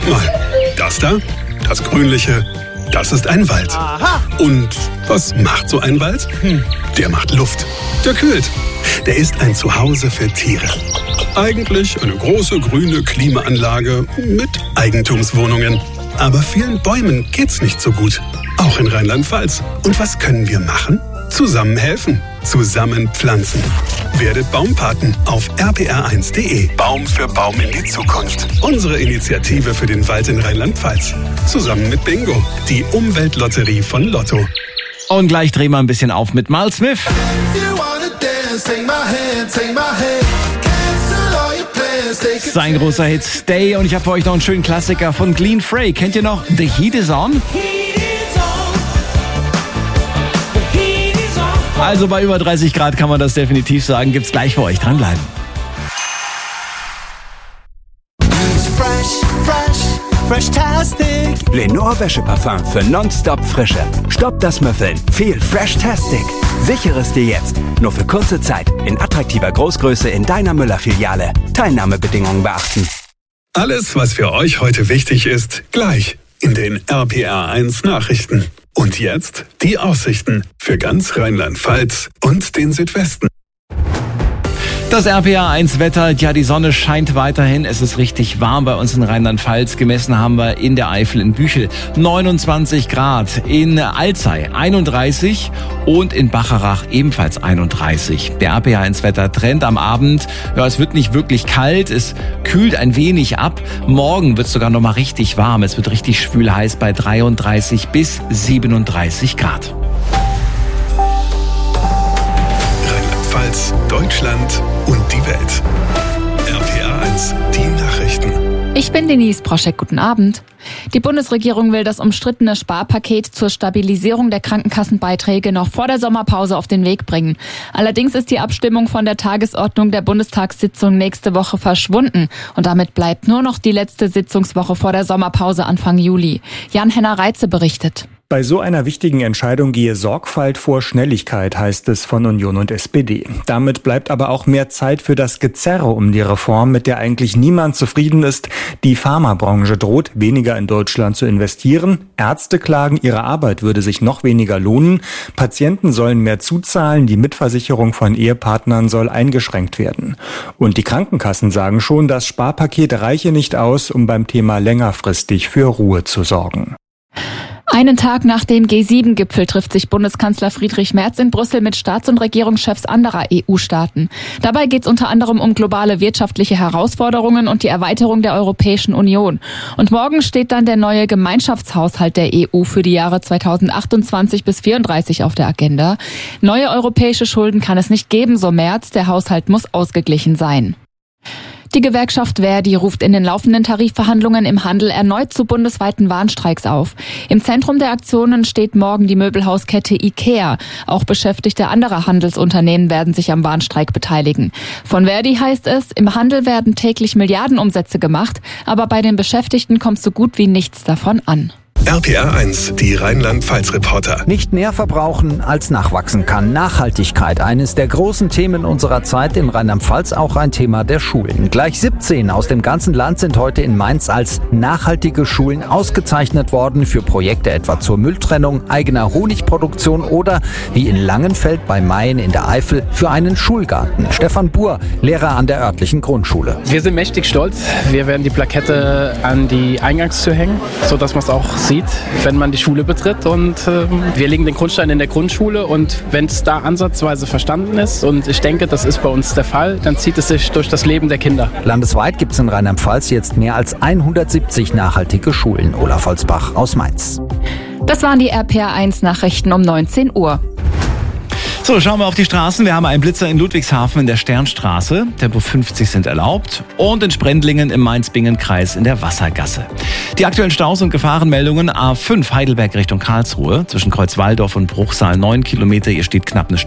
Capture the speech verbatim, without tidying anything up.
Moment mal, das da, das Grünliche, das ist ein Wald. Aha. Und was macht so ein Wald? Hm, der macht Luft, der kühlt. Der ist ein Zuhause für Tiere. Eigentlich eine große grüne Klimaanlage mit Eigentumswohnungen. Aber vielen Bäumen geht's nicht so gut. Auch in Rheinland-Pfalz. Und was können wir machen? Zusammen helfen. Zusammen pflanzen. Werdet Baumpaten auf r p r eins punkt d e. Baum für Baum in die Zukunft. Unsere Initiative für den Wald in Rheinland-Pfalz. Zusammen mit Bingo, die Umweltlotterie von Lotto. Und gleich drehen wir ein bisschen auf mit Miles Smith. Sein großer Hit Stay. Und ich habe für euch noch einen schönen Klassiker von Glenn Frey. Kennt ihr noch The Heat is On? Also bei über dreißig Grad kann man das definitiv sagen. Gibt's gleich für euch. Dranbleiben. Fresh, fresh, fresh-tastic. Lenore Wäscheparfum für nonstop Frische. Stopp das Müffeln. Viel Fresh-tastic. Sichere es dir jetzt. Nur für kurze Zeit. In attraktiver Großgröße in deiner Müller-Filiale. Teilnahmebedingungen beachten. Alles, was für euch heute wichtig ist, gleich in den R P R eins Nachrichten. Und jetzt die Aussichten für ganz Rheinland-Pfalz und den Südwesten. Das R P R eins Wetter, ja, die Sonne scheint weiterhin. Es ist richtig warm bei uns in Rheinland-Pfalz. Gemessen haben wir in der Eifel in Büchel neunundzwanzig Grad, in Alzey einunddreißig und in Bacharach ebenfalls einunddreißig. Der R P R eins Wetter Trend am Abend. Ja, es wird nicht wirklich kalt, es kühlt ein wenig ab. Morgen wird es sogar noch mal richtig warm. Es wird richtig schwül heiß bei dreiunddreißig bis siebenunddreißig Grad. Rheinland-Pfalz, Deutschland und die Welt. R P R eins, die Nachrichten. Ich bin Denise Proschek, guten Abend. Die Bundesregierung will das umstrittene Sparpaket zur Stabilisierung der Krankenkassenbeiträge noch vor der Sommerpause auf den Weg bringen. Allerdings ist die Abstimmung von der Tagesordnung der Bundestagssitzung nächste Woche verschwunden. Und damit bleibt nur noch die letzte Sitzungswoche vor der Sommerpause Anfang Juli. Jan-Henner Reitze berichtet. Bei so einer wichtigen Entscheidung gehe Sorgfalt vor Schnelligkeit, heißt es von Union und S P D. Damit bleibt aber auch mehr Zeit für das Gezerre um die Reform, mit der eigentlich niemand zufrieden ist. Die Pharmabranche droht, weniger in Deutschland zu investieren. Ärzte klagen, ihre Arbeit würde sich noch weniger lohnen. Patienten sollen mehr zuzahlen. Die Mitversicherung von Ehepartnern soll eingeschränkt werden. Und die Krankenkassen sagen schon, das Sparpaket reiche nicht aus, um beim Thema längerfristig für Ruhe zu sorgen. Einen Tag nach dem G sieben Gipfel trifft sich Bundeskanzler Friedrich Merz in Brüssel mit Staats- und Regierungschefs anderer E U-Staaten. Dabei geht es unter anderem um globale wirtschaftliche Herausforderungen und die Erweiterung der Europäischen Union. Und morgen steht dann der neue Gemeinschaftshaushalt der E U für die Jahre zweitausendachtundzwanzig bis vierunddreißig auf der Agenda. Neue europäische Schulden kann es nicht geben, so Merz. Der Haushalt muss ausgeglichen sein. Die Gewerkschaft Verdi ruft in den laufenden Tarifverhandlungen im Handel erneut zu bundesweiten Warnstreiks auf. Im Zentrum der Aktionen steht morgen die Möbelhauskette IKEA. Auch Beschäftigte anderer Handelsunternehmen werden sich am Warnstreik beteiligen. Von Verdi heißt es, im Handel werden täglich Milliardenumsätze gemacht, aber bei den Beschäftigten kommt so gut wie nichts davon an. R P R eins, die Rheinland-Pfalz-Reporter. Nicht mehr verbrauchen, als nachwachsen kann. Nachhaltigkeit, eines der großen Themen unserer Zeit in Rheinland-Pfalz, auch ein Thema der Schulen. Gleich siebzehn aus dem ganzen Land sind heute in Mainz als nachhaltige Schulen ausgezeichnet worden für Projekte etwa zur Mülltrennung, eigener Honigproduktion oder, wie in Langenfeld bei Mayen in der Eifel, für einen Schulgarten. Stefan Buhr, Lehrer an der örtlichen Grundschule. Wir sind mächtig stolz. Wir werden die Plakette an die Eingangstür hängen, sodass man es auch sieht, wenn man die Schule betritt, und äh, wir legen den Grundstein in der Grundschule, und wenn es da ansatzweise verstanden ist, und ich denke, das ist bei uns der Fall, dann zieht es sich durch das Leben der Kinder. Landesweit gibt es in Rheinland-Pfalz jetzt mehr als hundertsiebzig nachhaltige Schulen. Olaf Holzbach aus Mainz. Das waren die R P R eins Nachrichten um neunzehn Uhr. So, schauen wir auf die Straßen. Wir haben einen Blitzer in Ludwigshafen in der Sternstraße. Tempo fünfzig sind erlaubt. Und in Sprendlingen im Mainz-Bingen-Kreis in der Wassergasse. Die aktuellen Staus und Gefahrenmeldungen: A fünf Heidelberg Richtung Karlsruhe. Zwischen Kreuzwaldorf und Bruchsal neun Kilometer. Ihr steht knapp eine Stunde.